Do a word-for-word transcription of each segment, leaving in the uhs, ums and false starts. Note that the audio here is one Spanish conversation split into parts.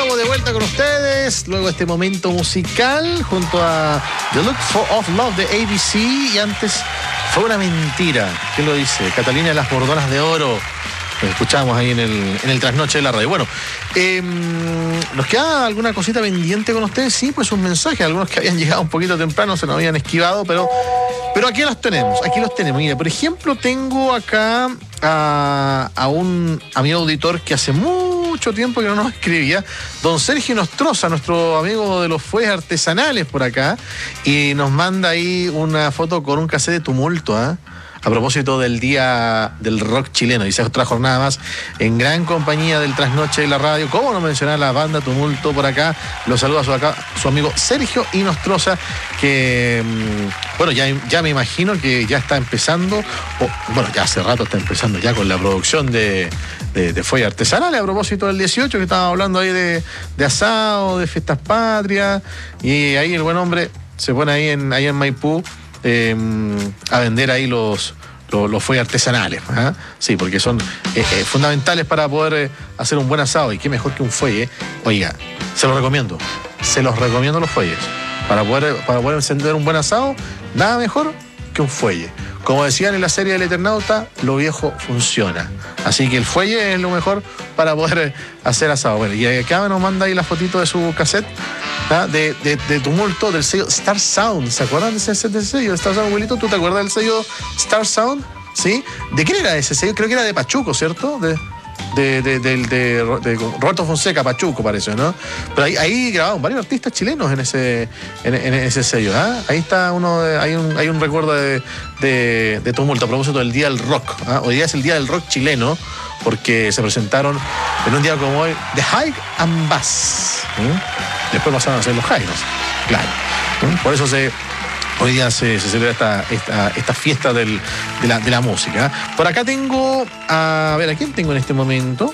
estamos de vuelta con ustedes. Luego este momento musical junto a The Look for of Love de A B C. Y antes fue una mentira. ¿Quién lo dice? Catalina de las Bordonas de Oro. Lo escuchamos ahí en el, en el trasnoche de la radio. Bueno, eh, ¿nos queda alguna cosita pendiente con ustedes? Sí, pues un mensaje. Algunos que habían llegado un poquito temprano se nos habían esquivado, pero, pero aquí los tenemos. Aquí los tenemos. Mira, por ejemplo, tengo acá a, a un amigo auditor que hace mucho tiempo que no nos escribía, don Sergio Nostroza, nuestro amigo de los fuegos artesanales por acá, y nos manda ahí una foto con un cassette de Tumulto, ¿eh? A propósito del Día del Rock Chileno. Dice otra jornada más en gran compañía del trasnoche de la radio. ¿Cómo no mencionar la banda Tumulto por acá? Lo saluda su, acá, su amigo Sergio Nostroza, que, bueno, ya, ya me imagino que ya está empezando, o, bueno, ya hace rato está empezando ya con la producción de, de, de fuegos artesanales. A propósito del dieciocho, que estábamos hablando ahí de, de asado, de fiestas patrias, y ahí el buen hombre se pone ahí en, ahí en Maipú Eh, a vender ahí los, los, los fuegos artesanales, ¿eh? Sí, porque son eh, eh, fundamentales para poder eh, hacer un buen asado. Y qué mejor que un fuelle. Oiga, se los recomiendo. Se los recomiendo los fuelles. Para poder, para poder encender un buen asado, nada mejor que un fuelle. Como decían en la serie del Eternauta, lo viejo funciona. Así que el fuelle es lo mejor para poder hacer asado. Bueno, y acá nos manda ahí la fotito de su cassette, ¿ah? de, de, de Tumulto, del sello Star Sound. ¿Se acuerdan de ese, de ese sello? Star Sound, abuelito, ¿tú te acuerdas del sello Star Sound? ¿Sí? ¿De quién era ese sello? Creo que era de Pachuco, ¿cierto? De... De, de, de, de, de Roberto Fonseca, Pachuco parece, ¿no? Pero ahí, ahí grabaron varios artistas chilenos en ese, en, en ese sello, ¿eh? Ahí está uno, de, hay, un, hay un recuerdo de, de, de Tumulto a propósito del Día del Rock, ¿eh? Hoy día es el Día del Rock chileno, porque se presentaron en un día como hoy The High and Bass, ¿eh? Después pasaron a ser los Jairos, claro, ¿eh? Por eso se... Hoy día se, se celebra esta, esta, esta fiesta del, de, la, de la música. Por acá tengo, a, a ver, ¿a quién tengo en este momento?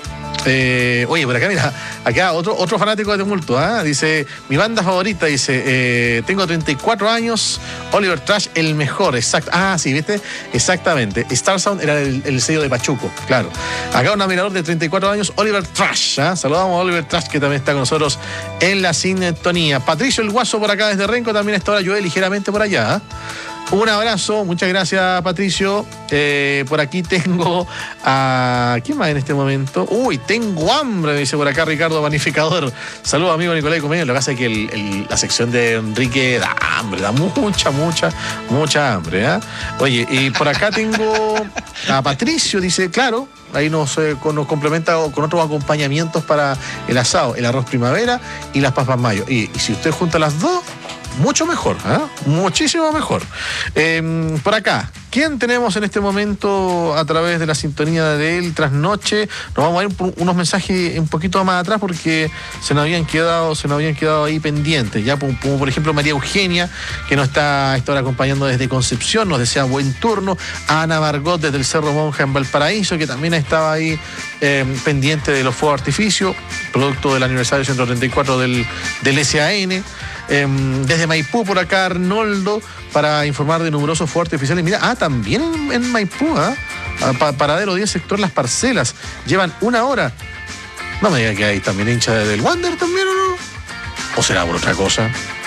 Eh, oye, por acá, mira, acá otro, otro fanático de Tumulto, ¿eh? Dice, mi banda favorita, dice, eh, tengo treinta y cuatro años, Oliver Trash, el mejor, exacto. Ah, sí, ¿viste? Exactamente. Star Sound era el, el sello de Pachuco, claro. Acá un admirador de treinta y cuatro años, Oliver Trash, ¿eh? Saludamos a Oliver Trash, que también está con nosotros en la sintonía. Patricio el Guaso por acá desde Renco, también está ahora llueve ligeramente por allá, ¿eh? Un abrazo, muchas gracias, Patricio. Eh, por aquí tengo a... ¿Quién más en este momento? Uy, tengo hambre, me dice por acá Ricardo Panificador. Saludos, amigo Nicolás Comeño. Lo que pasa es que el, el, la sección de Enrique da hambre, da mucha, mucha, mucha hambre, ¿eh? Oye, y por acá tengo a Patricio, dice, claro, ahí nos, eh, nos complementa con otros acompañamientos para el asado, el arroz primavera y las papas mayo. Y, y si usted junta las dos, mucho mejor, ¿eh? Muchísimo mejor. Eh, por acá, ¿quién tenemos en este momento a través de la sintonía del trasnoche? Nos vamos a ir por unos mensajes un poquito más atrás porque se nos habían quedado, se nos habían quedado ahí pendientes. Ya, como, como por ejemplo María Eugenia, que nos está, está ahora acompañando desde Concepción, nos desea buen turno. Ana Margot desde el Cerro Monja en Valparaíso, que también estaba ahí eh, pendiente de los fuegos artificios, producto del aniversario ciento treinta y cuatro del, del S A N. Eh, desde Maipú por acá Arnoldo para informar de numerosos fuegos artificiales. Mira, ah, también en, en Maipú, ¿eh? Pa, paradero diez, sector Las Parcelas, llevan una hora. No me diga que hay también hincha del Wander también, ¿o no? ¿O será por otra cosa?